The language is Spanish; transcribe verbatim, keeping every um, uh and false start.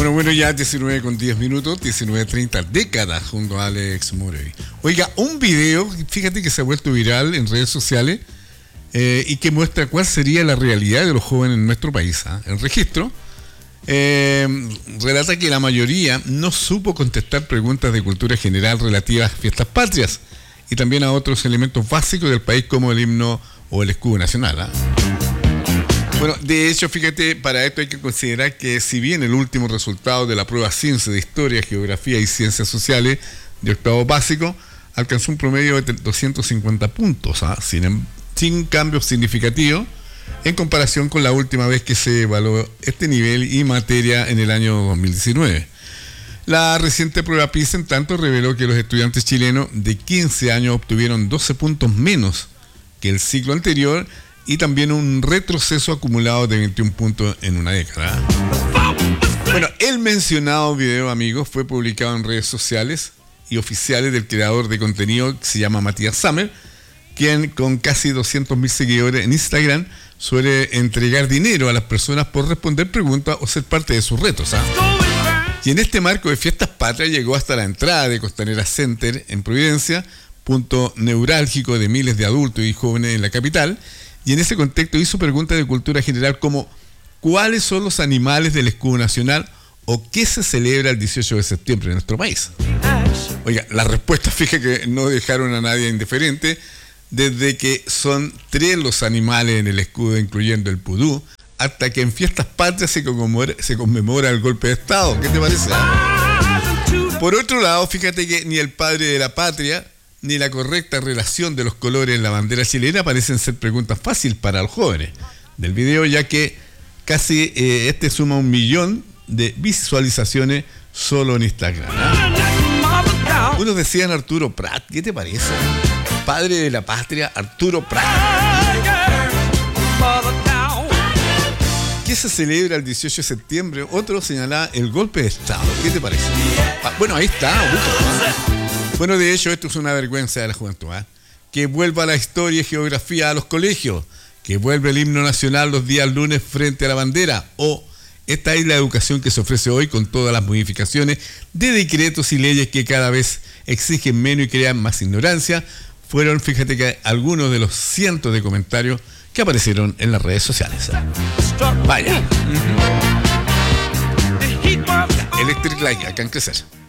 Bueno, bueno, ya diecinueve con diez minutos, diecinueve treinta décadas junto a Alex Morey. Oiga, un video, fíjate que se ha vuelto viral en redes sociales eh, y que muestra cuál sería la realidad de los jóvenes en nuestro país. ¿eh? El registro eh, relata que la mayoría no supo contestar preguntas de cultura general relativas a fiestas patrias y también a otros elementos básicos del país como el himno o el escudo nacional. ¿eh? Bueno, de hecho, fíjate, para esto hay que considerar que si bien el último resultado de la prueba Ciencia de Historia, Geografía y Ciencias Sociales de octavo básico alcanzó un promedio de doscientos cincuenta puntos, ¿ah? sin, sin cambios significativos en comparación con la última vez que se evaluó este nivel y materia en el año dos mil diecinueve. La reciente prueba PISA, en tanto, reveló que los estudiantes chilenos de quince años obtuvieron doce puntos menos que el ciclo anterior y también un retroceso acumulado de veintiún puntos en una década. Bueno, el mencionado video, amigos, fue publicado en redes sociales y oficiales del creador de contenido que se llama Matías Summer, quien con casi doscientos mil seguidores en Instagram suele entregar dinero a las personas por responder preguntas o ser parte de sus retos. ¿ah? Y en este marco de Fiestas Patrias llegó hasta la entrada de Costanera Center en Providencia, punto neurálgico de miles de adultos y jóvenes en la capital. Y en ese contexto hizo preguntas de cultura general como ¿cuáles son los animales del escudo nacional o qué se celebra el dieciocho de septiembre en nuestro país? Oiga, las respuestas, fíjate que no dejaron a nadie indiferente, desde que son tres los animales en el escudo, incluyendo el pudú, hasta que en Fiestas Patrias se conmemora, se conmemora el golpe de Estado. ¿Qué te parece? Por otro lado, fíjate que ni el padre de la patria ni la correcta relación de los colores en la bandera chilena parecen ser preguntas fáciles para los jóvenes del video, ya que casi eh, este suma un millón de visualizaciones solo en Instagram. ¿eh? Unos decían Arturo Prat, ¿qué te parece? Padre de la patria, Arturo Prat. ¿Qué se celebra el dieciocho de septiembre? Otro señalaba el golpe de Estado, ¿qué te parece? Ah, bueno, ahí está, busca. Bueno, de hecho, esto es una vergüenza de la juventud, ¿eh? Que vuelva la historia y geografía a los colegios, que vuelva el himno nacional los días lunes frente a la bandera, o esta es la educación que se ofrece hoy con todas las modificaciones de decretos y leyes que cada vez exigen menos y crean más ignorancia. Fueron, fíjate que algunos de los cientos de comentarios que aparecieron en las redes sociales. Vaya. Electric Light, acá en Crecer.